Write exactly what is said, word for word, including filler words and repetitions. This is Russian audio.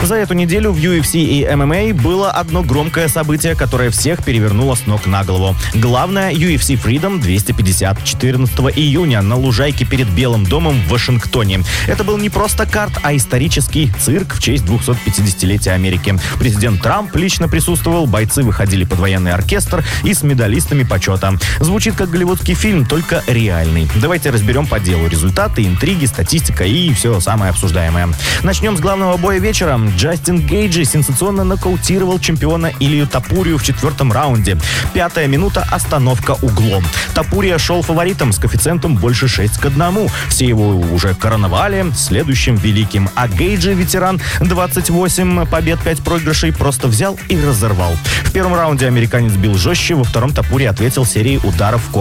За эту неделю в ю эф си и эм эм а было одно громкое событие, которое всех перевернуло с ног на голову. Главное, ю эф си Freedom двести пятьдесят четырнадцатого июня на лужайке перед Белым домом в Вашингтоне. Это был не просто карт, а исторический цирк в честь двухсотпятидесятилетия Америки. Президент Трамп лично присутствовал, бойцы выходили под военный оркестр и с медалистами почета. Звучит как голливудский фильм, только реальный. Давайте разберем по делу результаты, интриги, статистика и все самое обсуждаемое. Начнем с главного боя вечера. Джастин Гейджи сенсационно нокаутировал чемпиона Илью Топурию в четвертом раунде. Пятая минута, остановка углом. Топурия шел фаворитом с коэффициентом больше шесть к одному. Все его уже короновали следующим великим. А Гейджи, ветеран, двадцать восемь побед, пять проигрышей, просто взял и разорвал. В первом раунде американец бил жестче, во втором Топурия ответил серией ударов в корпус.